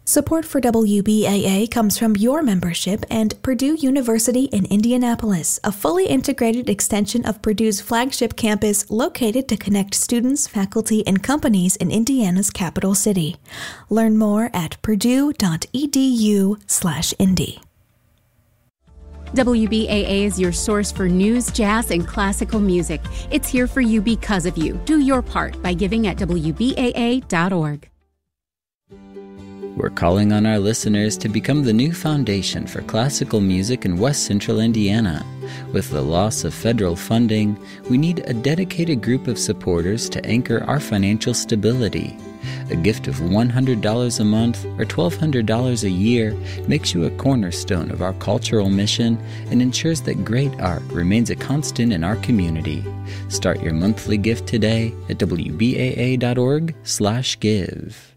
Support for WBAA comes from your membership and Purdue University in Indianapolis, a fully integrated extension of Purdue's flagship campus located to connect students, faculty, and companies in Indiana's capital city. Learn more at purdue.edu/indy. WBAA is your source for news, jazz, and classical music. It's here for you because of you. Do your part by giving at WBAA.org. We're calling on our listeners to become the new foundation for classical music in West Central Indiana. With the loss of federal funding, we need a dedicated group of supporters to anchor our financial stability. A gift of $100 a month or $1,200 a year makes you a cornerstone of our cultural mission and ensures that great art remains a constant in our community. Start your monthly gift today at WBAA.org/give.